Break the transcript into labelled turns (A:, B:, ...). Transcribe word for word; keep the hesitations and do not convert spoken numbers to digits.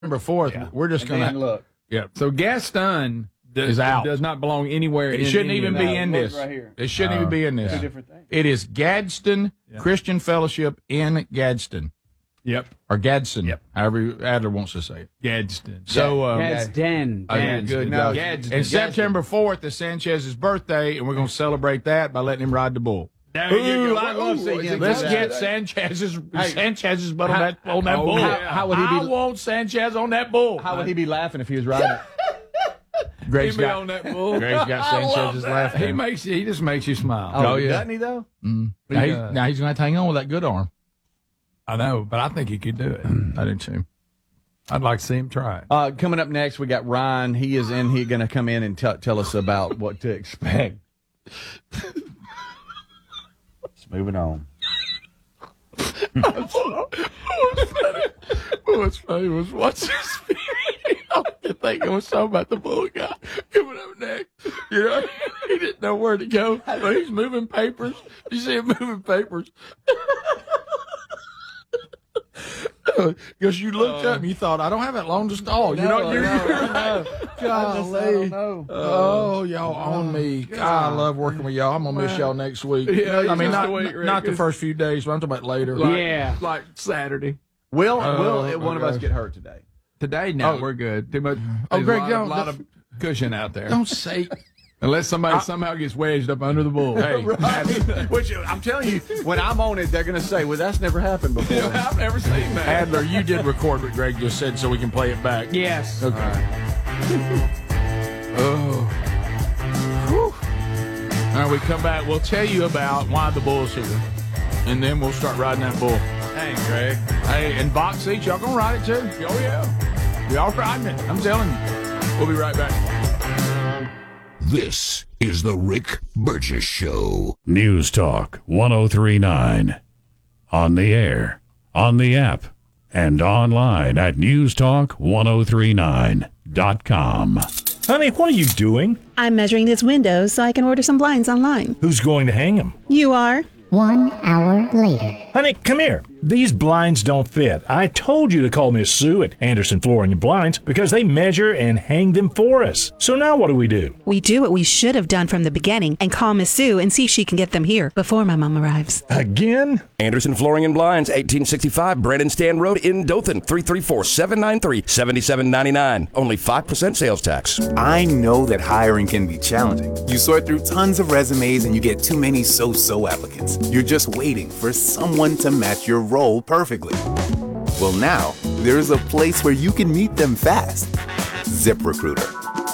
A: September fourth, yeah. we're just going to
B: look.
A: Yeah.
C: So Gaston does,
A: is out.
C: does not belong anywhere.
A: It
C: in
A: shouldn't
C: Indiana.
A: even be in
B: no,
A: this.
B: Right here.
A: It shouldn't
C: uh,
A: even be in this.
B: Two different things.
A: It is Gadsden
C: yeah.
A: Christian Fellowship in Gadsden.
C: Yep.
A: Or Gadsden.
C: Yep.
A: However Adler wants to say it.
C: Gadsden.
A: So, um,
D: Gadsden.
A: Oh, yeah,
D: Gadsden.
A: good.
C: No,
A: No,
C: Gadsden.
A: and
C: Gadsden.
A: September fourth is Sanchez's birthday, and we're going to celebrate that by letting him ride the bull.
C: There you
A: Ooh,
C: go.
A: I love
C: Ooh,
A: seeing him.
C: is
A: Let's
C: it
A: get
C: that?
A: Sanchez's
B: Hey,
A: Sanchez's butt on
B: how-
A: that on that
C: oh,
A: bull.
C: yeah.
B: How would he be-
A: I want Sanchez on that bull.
B: How would he be laughing if he was riding it?
A: Greg's
C: Give me
A: got,
C: on that bull.
A: Greg's got
C: I love
A: Sanchez's
C: that.
A: laughing.
C: He makes he just makes you smile.
A: Oh, yeah.
B: Doesn't he, though?
A: Mm.
C: He
A: Now, he's,
C: does.
A: now he's going to have to hang on with that good arm.
C: I know, but I think he could do it.
A: I do too.
C: I'd like to see him try it.
B: Uh, coming up next, we got Ryan. He is in. He's going to come in and t- tell us about what to expect. Moving on.
A: What's funny was watching this video. I can think it was something about the bull guy coming up next. You know, he didn't know where to go, but he's moving papers. You see him moving papers. Because you looked up and you thought, I don't have that long to stall. You know, you're,
B: no,
A: you're
B: no.
A: right.
B: I just- I don't know.
A: Oh, y'all on me. God, I love working with y'all. I'm going to miss y'all next week.
C: Yeah,
A: I mean,
C: just
A: not,
C: the week, Rick.
A: not the first few days, but I'm talking about later.
C: Like,
D: Yeah.
C: like Saturday.
B: Will,
A: Oh,
B: will
A: my
B: one of us
A: gosh.
B: get hurt today?
C: Today, no,
A: Oh.
C: we're good. Too much.
A: Oh,
C: there's
A: Greg,
C: a lot,
A: don't-
C: of, lot of cushion out there.
A: Don't say.
C: Unless somebody somehow gets wedged up under the bull.
A: Hey,
B: Which I'm telling you, when I'm on it, they're going to say, "Well, that's never happened before."
C: You know, I've never seen that.
A: Adler, you did record what Greg just said, so we can play it back.
D: Yes.
A: Okay. Oh. Whew. All right, we come back. We'll tell you about why the bull's here, and then we'll start riding that bull.
C: Dang, Greg.
A: Hey, and box seats, y'all gonna ride it too?
C: Oh, yeah.
A: Y'all riding it. I'm telling you. We'll be right back.
E: This is the Rick Burgess Show.
F: News Talk one oh three point nine. On the air, on the app, and online at news talk ten thirty-nine dot com.
G: Honey, what are you doing?
H: I'm measuring this window so I can order some blinds online.
G: Who's going to hang them?
H: You are?
I: One hour later.
G: Honey, come here. These blinds don't fit. I told you to call Miss Sue at Anderson Flooring and Blinds because they measure and hang them for us. So now what do we do?
H: We do what we should have done from the beginning and call Miss Sue and see if she can get them here before my mom arrives.
G: Again?
J: Anderson Flooring and Blinds, eighteen sixty-five Brandon Stand Road in Dothan, three three four, seven nine three, seven seven nine nine. Only five percent sales tax.
K: I know that hiring can be challenging. You sort through tons of resumes and you get too many so-so applicants. You're just waiting for someone to match your role perfectly. Well, now, there's a place where you can meet them fast. ZipRecruiter.